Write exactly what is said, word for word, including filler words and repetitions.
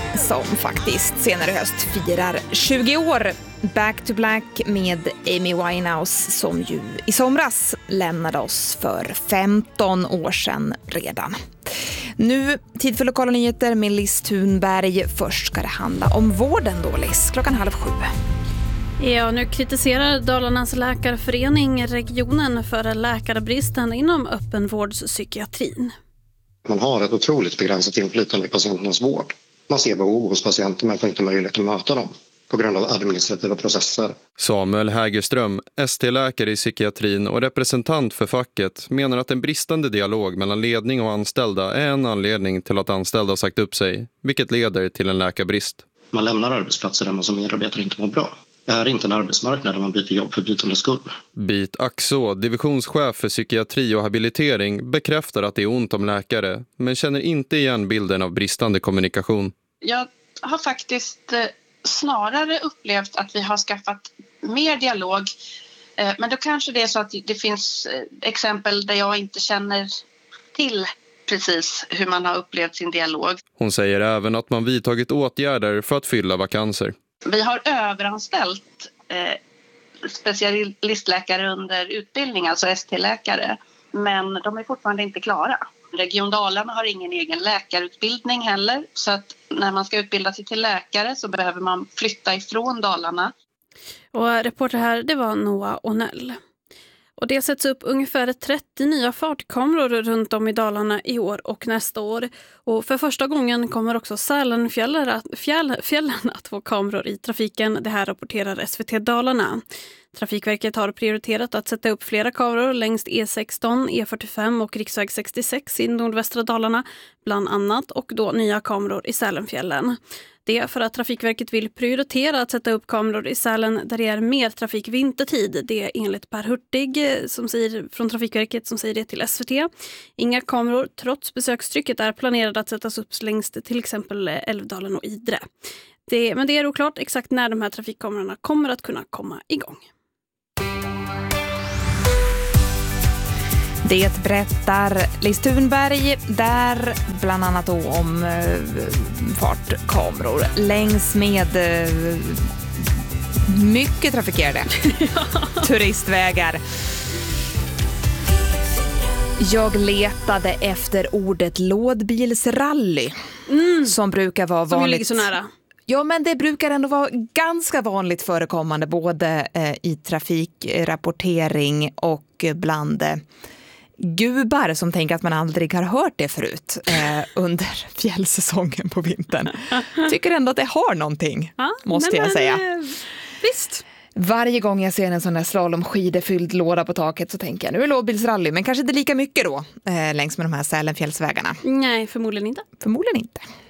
som faktiskt senare i höst firar tjugo år. Back to Black med Amy Winehouse som ju i somras lämnade oss för femton år sedan redan. Nu tid för lokala nyheter med Liz Thunberg. Först ska det handla om vården då, Liz, klockan halv sju. Ja, nu kritiserar Dalarnas läkarförening regionen för läkarbristen inom öppenvårdspsykiatrin. Man har ett otroligt begränsat inflytande i patienternas vård. Man ser behov hos patienter men får inte möjlighet att möta dem på grund av administrativa processer. Samuel Hägerström, S T-läkare i psykiatrin och representant för facket, menar att en bristande dialog mellan ledning och anställda är en anledning till att anställda sagt upp sig, vilket leder till en läkarbrist. Man lämnar arbetsplatser där man som medarbetare inte mår bra. Det här är inte en arbetsmarknad där man byter jobb för bytandets skull. Bit Axå, divisionschef för psykiatri och habilitering, bekräftar att det är ont om läkare, men känner inte igen bilden av bristande kommunikation. Jag har faktiskt eh, snarare upplevt att vi har skaffat mer dialog. Eh, men då kanske det är så att det finns eh, exempel där jag inte känner till precis hur man har upplevt sin dialog. Hon säger även att man vidtagit åtgärder för att fylla vakanser. Vi har överanställt eh, specialistläkare under utbildning, alltså S T-läkare. Men de är fortfarande inte klara. Region Dalarna har ingen egen läkarutbildning heller. Så att när man ska utbilda sig till läkare så behöver man flytta ifrån Dalarna. Och reporter här, det var Noah Onell. Och det sätts upp ungefär trettio nya fartkameror runt om i Dalarna i år och nästa år. Och för första gången kommer också Sälenfjällen att, fjäll, fjällen att få kameror i trafiken. Det här rapporterar S V T Dalarna. Trafikverket har prioriterat att sätta upp flera kameror längs E sexton, E fyrtiofem och riksväg sextiosex i nordvästra Dalarna bland annat, och då nya kameror i Sälenfjällen. Det är för att Trafikverket vill prioritera att sätta upp kameror i Sälen där det är mer trafik vintertid. Det är enligt Per Hurtig som säger, från Trafikverket som säger det till S V T. Inga kameror trots besökstrycket är planerade att sättas upp längs till exempel Älvdalen och Idre. Det, men det är oklart exakt när de här trafikkamerorna kommer att kunna komma igång. Det berättar Liz Thunberg där bland annat då om uh, fartkameror längs med uh, mycket trafikerade turistvägar. Jag letade efter ordet lådbilsrally mm. som brukar vara som vanligt. Så nära. Ja, men det brukar ändå vara ganska vanligt förekommande både eh, i trafikrapportering och bland eh, gubar som tänker att man aldrig har hört det förut eh, under fjällsäsongen på vintern. Tycker ändå att det har någonting, ja, måste nej, jag säga. Men, visst. Varje gång jag ser en sån där slalomskidefylld låda på taket så tänker jag nu är lådbilsrally, men kanske inte lika mycket då eh, längs med de här Sälenfjällsvägarna. Nej, förmodligen inte. Förmodligen inte.